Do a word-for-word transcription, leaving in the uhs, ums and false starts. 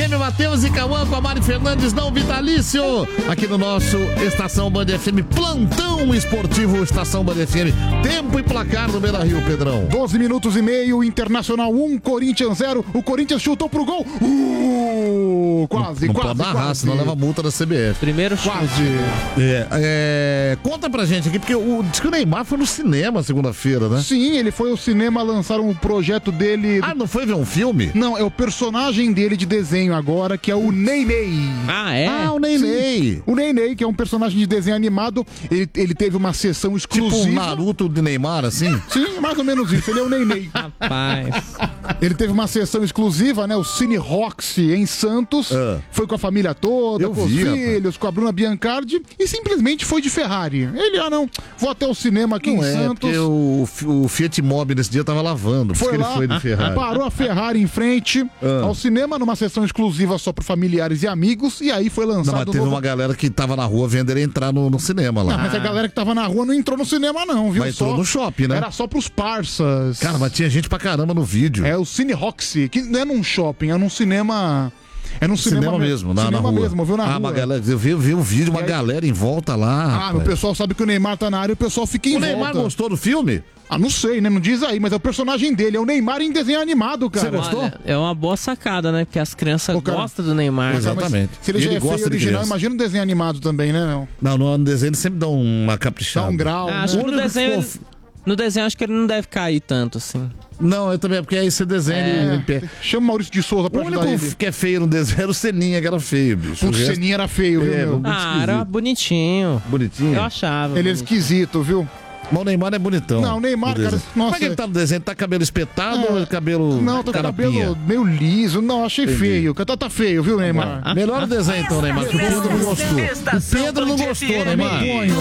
M, Matheus e Cauã com a Mari Fernandes, não vitalício. Aqui no nosso Estação Band F M, plantão esportivo Estação Band F M. Tempo e placar no Beira-Rio, Pedrão. doze minutos e meio, Internacional um, Corinthians zero. O Corinthians chutou pro gol. Uh, quase, não, não quase, pode narrar, quase. senão leva multa da C B F. Primeiro chute. Quase. É, é, conta pra gente aqui, porque o, diz que o Neymar foi no cinema segunda-feira, né? Sim, ele foi ao cinema, lançaram o projeto dele. Ah, não foi ver um filme? Não, é o personagem dele de desenho agora, que é o Ney Ney. Ah, é? Ah, o Ney Ney. O Ney Ney, que é um personagem de desenho animado, ele, ele teve uma sessão exclusiva. Tipo um Naruto de Neymar, assim? Sim, mais ou menos isso, ele é o Ney Ney. Rapaz. Ele teve uma sessão exclusiva, né, o Cine Roxy em Santos, Ah. foi com a família toda, Eu com vi, os filhos, com a Bruna Biancardi, e simplesmente foi de Ferrari. Ele, ah não, vou até o cinema aqui Não em é, Santos. porque o, o Fiat Mobi nesse dia tava lavando, por isso Foi que lá, ele foi de Ferrari. parou a Ferrari em frente Ah. ao cinema, numa sessão exclusiva só para familiares e amigos, e aí foi Não, lançado mas teve o novo... uma galera que tava na rua vendo ele entrar no, no cinema lá. Não, mas a galera que tava na rua não entrou no cinema não, viu? Mas entrou Só- no shopping, né? Era só pros parças. Cara, mas tinha gente pra caramba no vídeo. É o Cine Roxy, que não é num shopping, é num cinema... É num cinema, Cinema me- mesmo, na, cinema na rua. mesmo, viu, na ah, rua. uma galera, eu vi, eu vi o vídeo, uma E aí- galera em volta lá. Ah, rapaz. o pessoal sabe que o Neymar tá na área e o pessoal fica em O volta. Neymar gostou do filme? Ah, não sei, né? Não diz aí, mas é o personagem dele, é o Neymar em desenho animado, cara. Você gostou? Olha, é uma boa sacada, né? Porque as crianças Ô, cara, gostam do Neymar. Mas Exatamente. se ele E já ele é feio gosta de original, criança. imagina um desenho animado também, né, meu? Não, no desenho ele sempre dá uma Dá caprichada. um grau, Ah, né? acho que no O único desenho, que ele- ficou- no desenho acho que ele não deve cair tanto, assim. Não, eu também, porque aí você desenha ele em pé. Chama o Maurício de Souza O pra ajudar único ele. que é feio no desenho era o Seninha, que era feio, bicho. Putz, O o resto- Seninha era feio, viu, É, meu? muito Ah, era esquisito. bonitinho. Bonitinho. Eu achava. Ele é bonitinho. esquisito, viu? Mas o Neymar é bonitão. Não, o Neymar, no desenho. cara, nossa. Como é que ele tá no desenho? Tá cabelo espetado É. ou cabelo Não, tá com o carapinha? cabelo meio liso. Não, achei Entendi. feio. Tá, tá feio, viu, Neymar? Melhor o desenho então, Neymar, que o Pedro não gostou. O Pedro não gostou, Neymar.